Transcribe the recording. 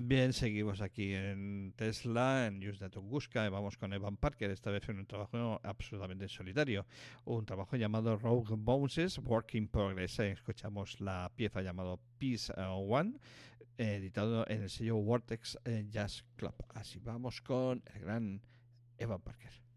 Bien, seguimos aquí en Tesla, en Use de Tunguska, y vamos con Evan Parker, esta vez en un trabajo absolutamente solitario, un trabajo llamado Rogue Bones, Work in Progress. Escuchamos la pieza llamada Peace One, editado en el sello Vortex Jazz Club. Así vamos con el gran Evan Parker.